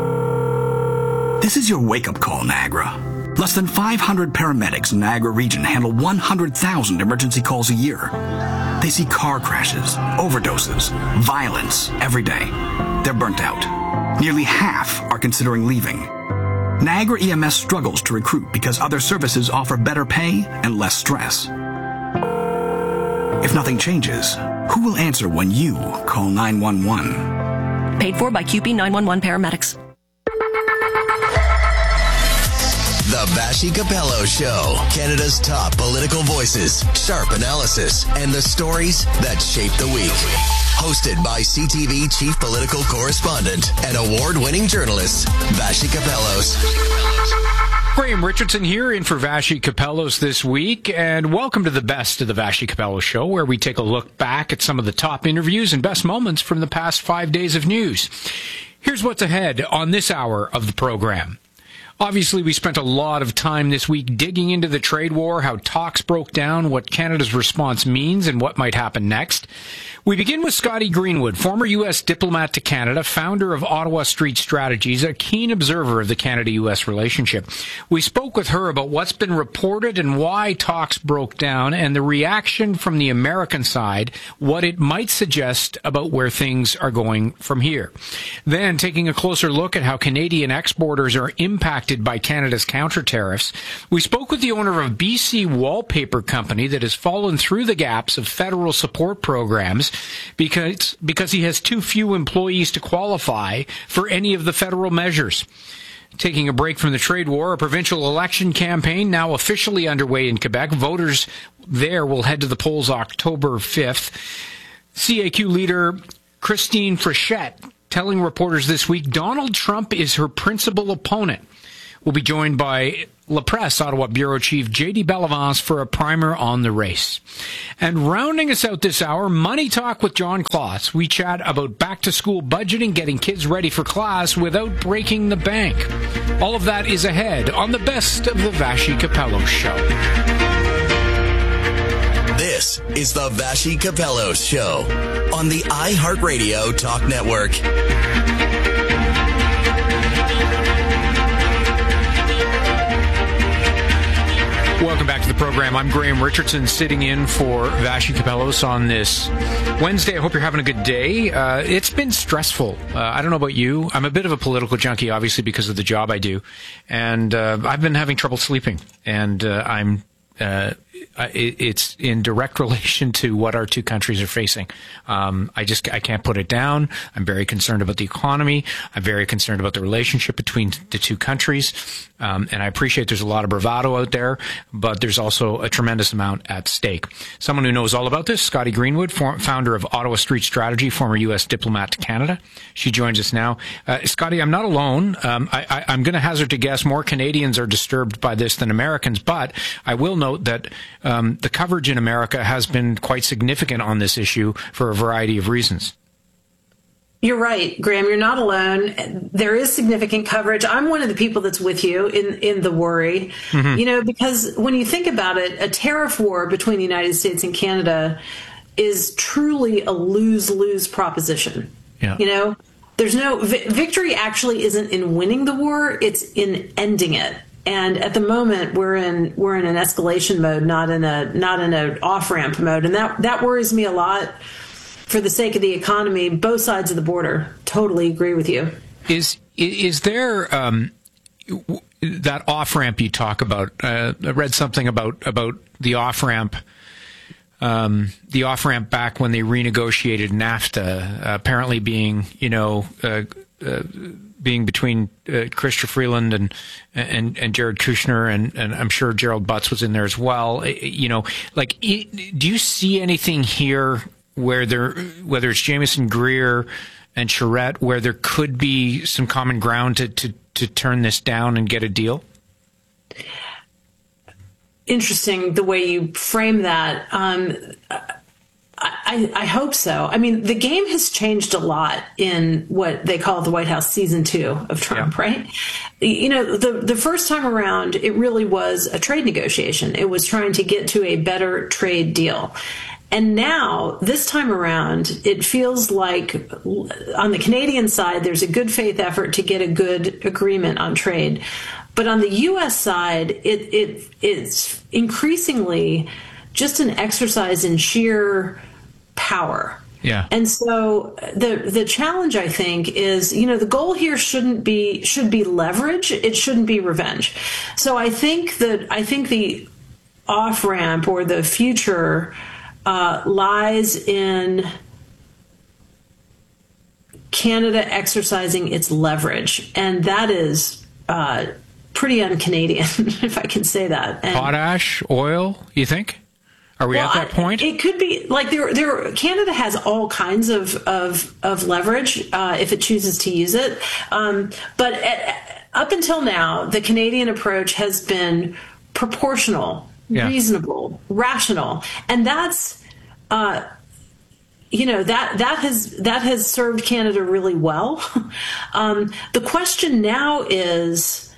This is your wake-up call, Niagara. Less than 500 paramedics in Niagara region handle 100,000 emergency calls a year. They see car crashes, overdoses, violence every day. They're burnt out. Nearly half are considering leaving. Niagara EMS struggles to recruit because other services offer better pay and less stress. If nothing changes, who will answer when you call 911? Paid for by QP 911 paramedics. The Vassy Capello Show. Canada's top political voices, sharp analysis, and the stories that shape the week. Hosted by CTV Chief Political Correspondent and award-winning journalist, Vassy Capellos. Graham Richardson here in for Vassy Capellos this week, and welcome to the best of the Vassy Capello Show, where we take a look back at some of the top interviews and best moments from the past 5 days of news. Here's what's ahead on this hour of the program. Obviously, we spent a lot of time this week digging into the trade war, how talks broke down, what Canada's response means, and what might happen next. We begin with Scotty Greenwood, former U.S. diplomat to Canada, founder of Ottawa Street Strategies, a keen observer of the Canada-U.S. relationship. We spoke with her about what's been reported and why talks broke down, and the reaction from the American side, what it might suggest about where things are going from here. Then, taking a closer look at how Canadian exporters are impacted by Canada's counter tariffs, we spoke with the owner of BC Wallpaper Company that has fallen through the gaps of federal support programs because he has too few employees to qualify for any of the federal measures. Taking a break from the trade war, a provincial election campaign now officially underway in Quebec. Voters there will head to the polls October 5th. CAQ leader Christine Frechette telling reporters this week Donald Trump is her principal opponent. We'll be joined by La Presse Ottawa Bureau Chief J.D. Bellavance for a primer on the race. And rounding us out this hour, Money Talk with John Kloss. We chat about back-to-school budgeting, getting kids ready for class without breaking the bank. All of that is ahead on the best of the Vassy Capello Show. This is the Vassy Capellos Show on the iHeartRadio Talk Network. Welcome back to the program. I'm Graham Richardson, sitting in for Vassy Capellos on this Wednesday. I hope you're having a good day. It's been stressful. I don't know about you. I'm a bit of a political junkie, obviously, because of the job I do. And I've been having trouble sleeping. And it's in direct relation to what our two countries are facing. I can't put it down. I'm very concerned about the economy. I'm very concerned about the relationship between the two countries. And I appreciate there's a lot of bravado out there, but there's also a tremendous amount at stake. Someone who knows all about this, Scotty Greenwood, founder of Ottawa Street Strategy, former U.S. diplomat to Canada. She joins us now. Scotty, I'm not alone. I'm going to hazard to guess more Canadians are disturbed by this than Americans, but I will note that the coverage in America has been quite significant on this issue for a variety of reasons. You're right, Graham. You're not alone. There is significant coverage. I'm one of the people that's with you in the worry, because when you think about it, a tariff war between the United States and Canada is truly a lose-lose proposition. Yeah. There's no victory actually isn't in winning the war. It's in ending it. And at the moment, we're in an escalation mode, not in an off-ramp mode. And that worries me a lot. For the sake of the economy, both sides of the border. Totally agree with you. Is there that off ramp you talk about? I read something about the off ramp. The off ramp back when they renegotiated NAFTA, apparently being between Chrystia Freeland and Jared Kushner, and I'm sure Gerald Butts was in there as well. Do you see anything here whether it's Jameson Greer and Charette, where there could be some common ground to turn this down and get a deal? Interesting the way you frame that. I hope so. I mean, the game has changed a lot in what they call the White House season 2 of Trump, right? The first time around, it really was a trade negotiation. It was trying to get to a better trade deal. And now, this time around, it feels like on the Canadian side, there's a good faith effort to get a good agreement on trade. But on the U.S. side, it's increasingly just an exercise in sheer power. Yeah. And so the challenge, I think, is, the goal here should be leverage. It shouldn't be revenge. So I think the off-ramp or the future lies in Canada exercising its leverage, and that is pretty un-Canadian, if I can say that. And potash, oil, you think? Are we at that point? It could be like Canada has all kinds of leverage if it chooses to use it. But up until now, the Canadian approach has been proportional, reasonable, rational, and that's that has served Canada really well. The question now is,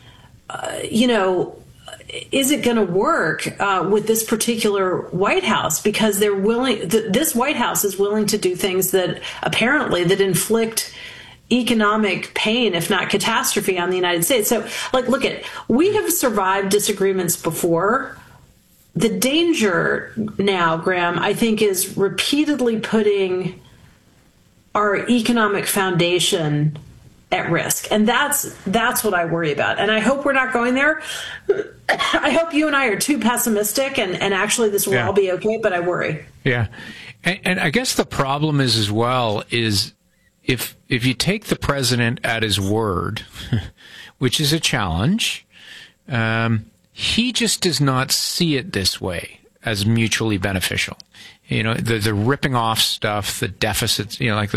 is it going to work with this particular White House? Because they're willing. This White House is willing to do things that inflict economic pain, if not catastrophe, on the United States. So, we have survived disagreements before. The danger now, Graham, I think, is repeatedly putting our economic foundation at risk. And that's what I worry about. And I hope we're not going there. I hope you and I are too pessimistic and actually this will all be okay, but I worry. Yeah. And I guess the problem is as well is if you take the president at his word, which is a challenge, he just does not see it this way as mutually beneficial. The ripping off stuff, the deficits,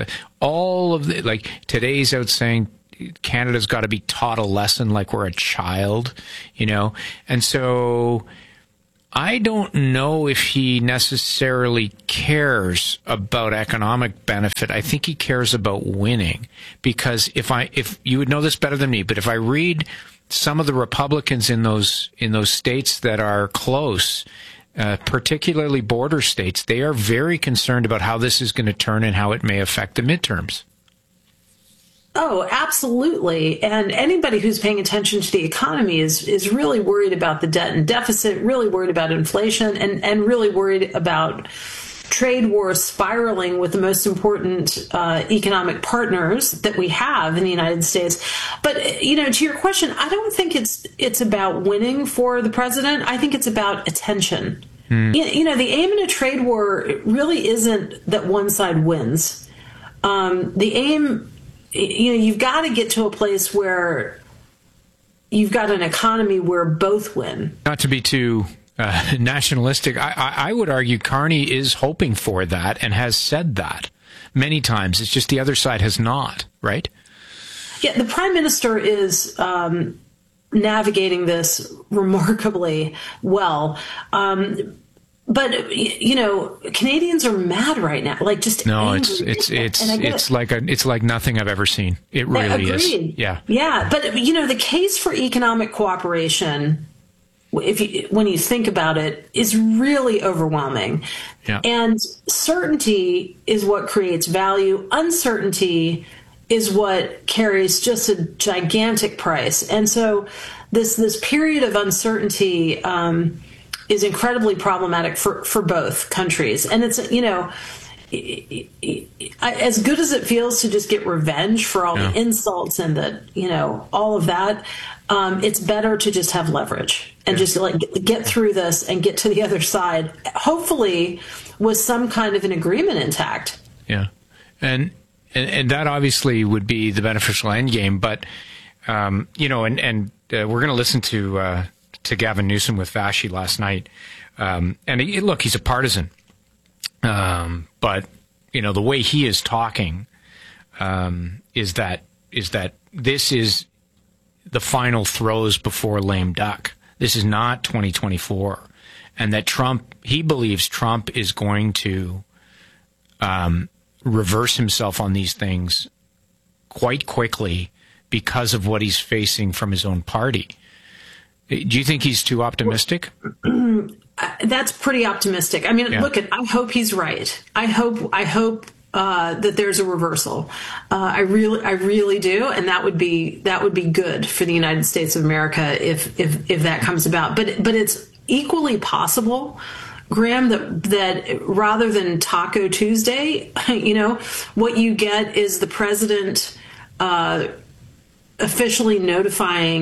today's out saying Canada's got to be taught a lesson like we're a child, and so I don't know if he necessarily cares about economic benefit. I think he cares about winning, because if you would know this better than me, but if I read some of the Republicans in those states that are close, particularly border states, they are very concerned about how this is going to turn and how it may affect the midterms. Oh, absolutely. And anybody who's paying attention to the economy is really worried about the debt and deficit, really worried about inflation, and really worried about trade wars spiraling with the most important economic partners that we have in the United States. But, to your question, I don't think it's about winning for the president. I think it's about attention. The aim in a trade war really isn't that one side wins. The aim, you've got to get to a place where you've got an economy where both win. Not to be too nationalistic, I would argue Carney is hoping for that and has said that many times. It's just the other side has not, right? Yeah, the prime minister is navigating this remarkably well. But Canadians are mad right now, angry. It's like nothing I've ever seen. It really is. Yeah. But the case for economic cooperation, when you think about it, is really overwhelming. Yeah. And certainty is what creates value. Uncertainty is what carries just a gigantic price. And so this period of uncertainty is incredibly problematic for both countries. And it's, as good as it feels to just get revenge for all the insults and all of that, it's better to just have leverage and just get through this and get to the other side, hopefully with some kind of an agreement intact. Yeah. And that obviously would be the beneficial end game. But, we're going to listen to Gavin Newsom with Vassy last night. And look, he's a partisan. But, the way he is talking is that this is the final throws before lame duck. This is not 2024. And that he believes Trump is going to reverse himself on these things quite quickly because of what he's facing from his own party. Do you think he's too optimistic? That's pretty optimistic. I mean, look, I hope he's right. I hope that there's a reversal. I really do, and that would be good for the United States of America if that comes about. But it's equally possible, Graham, that rather than Taco Tuesday, what you get is the president officially notifying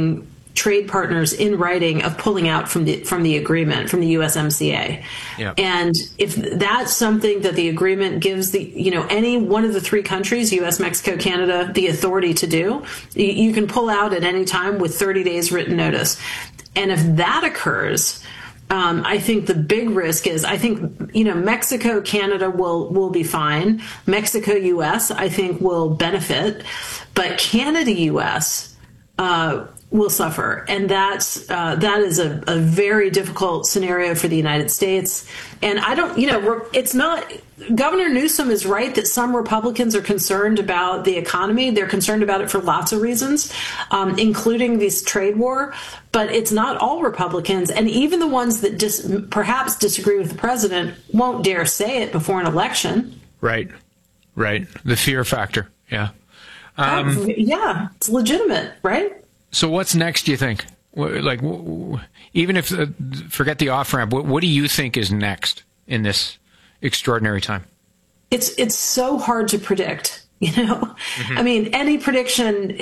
trade partners in writing of pulling out from the agreement, from the USMCA. Yeah. And if that's something that the agreement gives any one of the three countries, US, Mexico, Canada, the authority to do, you can pull out at any time with 30 days written notice. And if that occurs, I think the big risk is, Mexico, Canada will be fine. Mexico, US, I think will benefit, but Canada, US, will suffer. And that is a very difficult scenario for the United States. And it's not, Governor Newsom is right that some Republicans are concerned about the economy. They're concerned about it for lots of reasons, including this trade war. But it's not all Republicans. And even the ones that perhaps disagree with the president won't dare say it before an election. Right. The fear factor. Yeah. Yeah, it's legitimate, right? So what's next, do you think? Like, even if, forget the off-ramp, what do you think is next in this extraordinary time? It's so hard to predict, Mm-hmm. I mean, any prediction,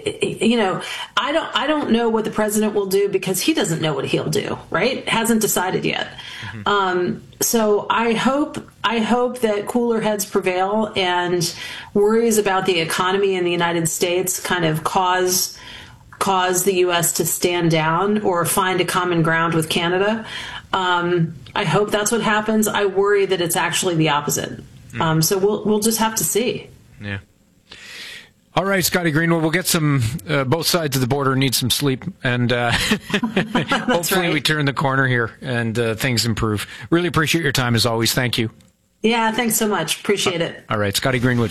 I don't know what the president will do because he doesn't know what he'll do, right? Hasn't decided yet. Mm-hmm. So I hope that cooler heads prevail and worries about the economy in the United States kind of cause the U.S. to stand down or find a common ground with Canada. I hope that's what happens. I worry that it's actually the opposite. So we'll just have to see. Yeah. All right, Scotty Greenwood, we'll get some, both sides of the border need some sleep, and hopefully we turn the corner here and things improve. Really appreciate your time as always. Thank you. Yeah, thanks so much. Appreciate it. All right, Scotty Greenwood.